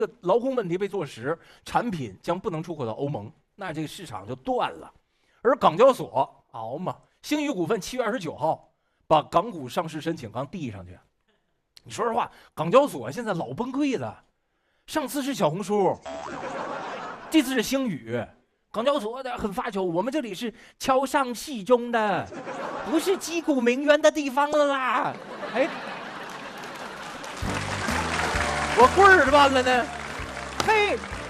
这个劳工问题被坐实，产品将不能出口到欧盟，那这个市场就断了。而港交所熬嘛，星宇股份7月29号把港股上市申请刚递上去。你说实话，港交所现在老崩溃了，上次是小红书，这次是星宇。港交所的很发愁，我们这里是桥上戏中的，不是击鼓鸣冤的地方了啦。哎，我棍儿断了呢，嘿。